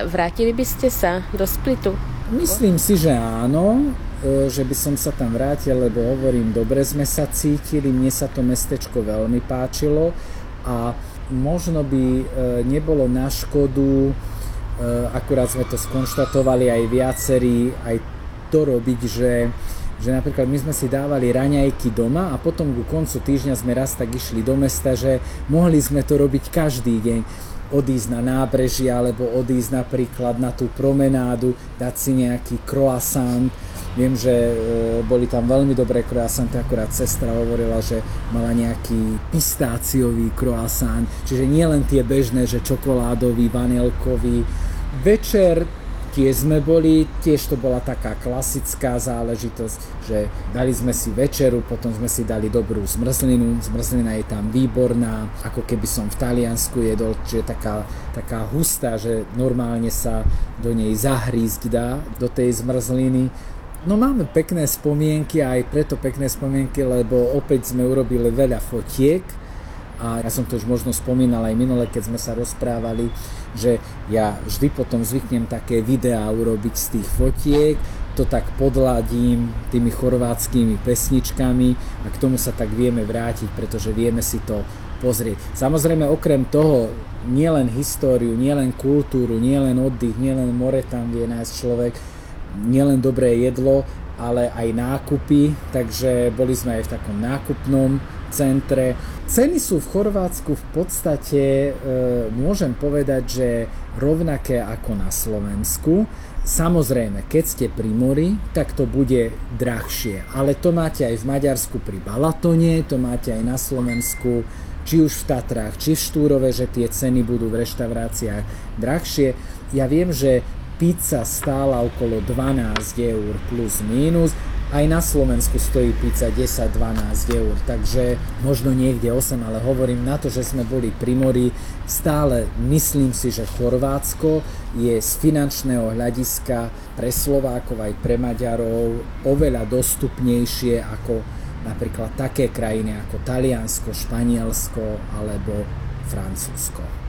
vrátili by ste sa do Splitu? Myslím si, že áno, že by som sa tam vrátil, lebo hovorím, dobre sme sa cítili, mne sa to mestečko veľmi páčilo a možno by nebolo na škodu, akurát sme to skonštatovali aj viacerí, aj to robiť, že napríklad my sme si dávali raňajky doma a potom ku koncu týždňa sme raz tak išli do mesta, že mohli sme to robiť každý deň. Odísť na nábrežie alebo odísť napríklad na tú promenádu, dať si nejaký croissant. Viem, že boli tam veľmi dobré croissanty, akurát sestra hovorila, že mala nejaký pistáciový croissant, čiže nie len tie bežné, že čokoládový, vanilkový. Večer tiež sme boli, tiež to bola taká klasická záležitosť, že dali sme si večeru, potom sme si dali dobrú zmrzlinu, zmrzlina je tam výborná, ako keby som v Taliansku jedol, čiže taká hustá, že normálne sa do nej zahrísť dá, do tej zmrzliny. No máme pekné spomienky a aj preto pekné spomienky, lebo opäť sme urobili veľa fotiek. A ja som to už možno spomínal aj minule, keď sme sa rozprávali, že ja vždy potom zvyknem také videá urobiť z tých fotiek, to tak podladím tými chorvátskymi pesničkami a k tomu sa tak vieme vrátiť, pretože vieme si to pozrieť. Samozrejme okrem toho nielen históriu, nielen kultúru, nielen oddych, nielen more tam vie nájsť človek, nielen dobré jedlo, ale aj nákupy, takže boli sme aj v takom nákupnom centre. Ceny sú v Chorvátsku v podstate, môžem povedať, že rovnaké ako na Slovensku. Samozrejme, keď ste pri mori, tak to bude drahšie, ale to máte aj v Maďarsku pri Balatone, to máte aj na Slovensku, či už v Tatrách, či v Štúrove, že tie ceny budú v reštauráciách drahšie. Ja viem, že pizza stála okolo 12 eur plus mínus, aj na Slovensku stojí pizza 10-12 eur, takže možno niekde 8, ale hovorím na to, že sme boli pri mori, stále myslím si, že Chorvátsko je z finančného hľadiska pre Slovákov aj pre Maďarov oveľa dostupnejšie ako napríklad také krajiny ako Taliansko, Španielsko alebo Francúzsko.